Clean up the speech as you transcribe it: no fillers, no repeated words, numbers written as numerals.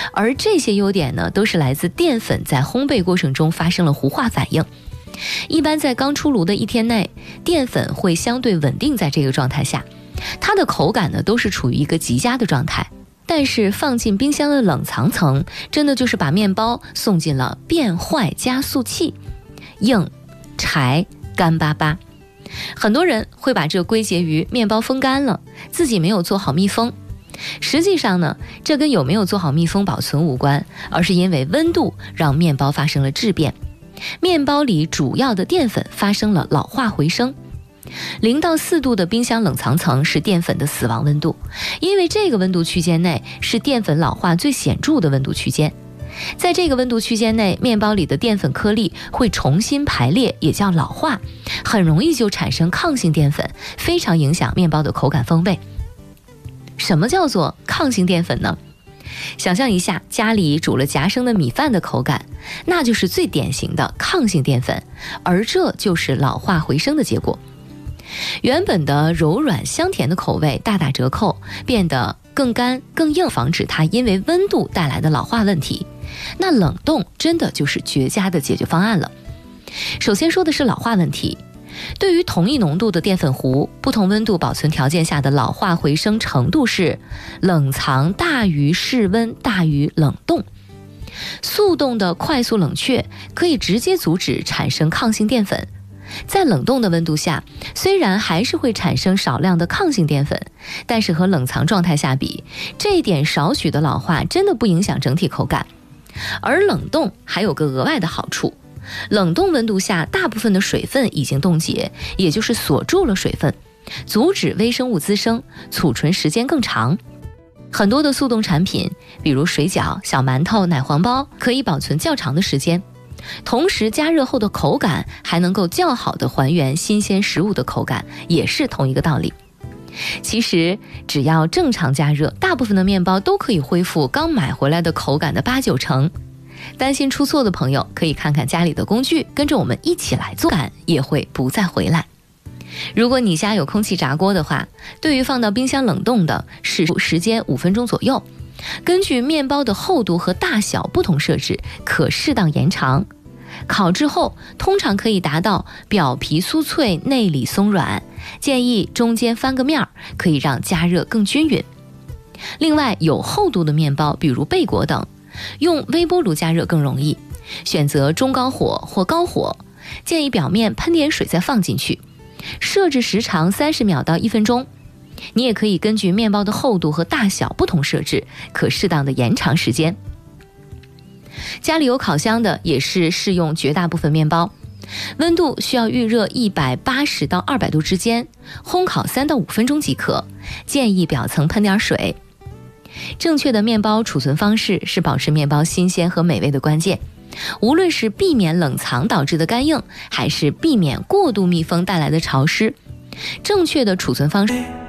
而这些优点呢，都是来自淀粉在烘焙过程中发生了糊化反应。一般在刚出炉的1天内，淀粉会相对稳定在这个状态下，它的口感呢都是处于一个极佳的状态。但是放进冰箱的冷藏层，真的就是把面包送进了变坏加速器，硬、柴、干巴巴。很多人会把这归结于面包风干了，自己没有做好密封。实际上呢，这跟有没有做好密封保存无关，而是因为温度让面包发生了质变，面包里主要的淀粉发生了老化回升。0到4度的冰箱冷藏层是淀粉的死亡温度，因为这个温度区间内是淀粉老化最显著的温度区间。在这个温度区间内，面包里的淀粉颗粒会重新排列，也叫老化，很容易就产生抗性淀粉，非常影响面包的口感风味。什么叫做抗性淀粉呢？想象一下，家里煮了夹生的米饭的口感，那就是最典型的抗性淀粉，而这就是老化回升的结果。原本的柔软香甜的口味大打折扣，变得更干更硬，防止它因为温度带来的老化问题。那冷冻真的就是绝佳的解决方案了。首先说的是老化问题，对于同一浓度的淀粉糊，不同温度保存条件下的老化回升程度是冷藏大于室温大于冷冻。速冻的快速冷却可以直接阻止产生抗性淀粉，在冷冻的温度下，虽然还是会产生少量的抗性淀粉，但是和冷藏状态下比，这一点少许的老化真的不影响整体口感。而冷冻还有个额外的好处，冷冻温度下大部分的水分已经冻结，也就是锁住了水分，阻止微生物滋生，储存时间更长。很多的速冻产品，比如水饺、小馒头、奶黄包，可以保存较长的时间，同时加热后的口感还能够较好的还原新鲜食物的口感，也是同一个道理。其实只要正常加热，大部分的面包都可以恢复刚买回来的口感的8、9成。担心出错的朋友，可以看看家里的工具，跟着我们一起来做，感也会不再回来。如果你家有空气炸锅的话，对于放到冰箱冷冻的，是时间5分钟左右，根据面包的厚度和大小不同设置，可适当延长。烤制后通常可以达到表皮酥脆内里松软，建议中间翻个面，可以让加热更均匀。另外有厚度的面包，比如贝果等，用微波炉加热更容易，选择中高火或高火，建议表面喷点水再放进去，设置时长30秒到1分钟。你也可以根据面包的厚度和大小不同设置，可适当的延长时间。家里有烤箱的也是适用绝大部分面包，温度需要预热180到200度之间，烘烤3到5分钟即可，建议表层喷点水。正确的面包储存方式是保持面包新鲜和美味的关键，无论是避免冷藏导致的干硬，还是避免过度密封带来的潮湿，正确的储存方式